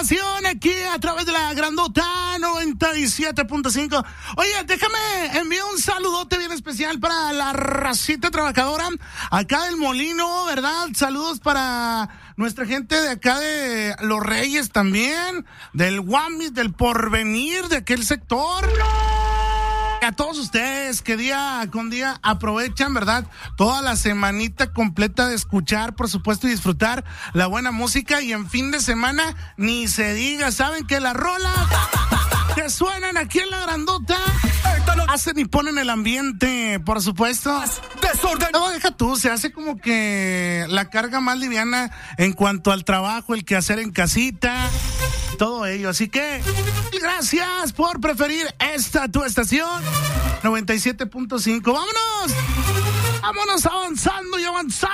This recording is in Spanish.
información aquí a través de la Grandota 97.5. Oye, déjame enviar un saludote bien especial para la racita trabajadora acá del Molino, ¿verdad? Saludos para nuestra gente de acá de Los Reyes también, del Guamis, del Porvenir, de aquel sector. A todos ustedes que día con día aprovechan, ¿verdad? Toda la semanita completa de escuchar, por supuesto, y disfrutar la buena música. Y en fin de semana, ni se diga, ¿saben que las rolas que suenan aquí en la Grandota hacen y ponen el ambiente, por supuesto? Desorden. No, deja tú, se hace como que la carga más liviana en cuanto al trabajo, el quehacer en casita, todo ello. Así que gracias por preferir esta tu estación 97.5. Vámonos avanzando y avanzando.